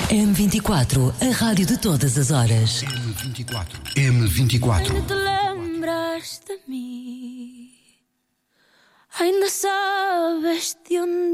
M24, a rádio de todas as horas. M24. Ainda te lembras de mim? Ainda sabes de onde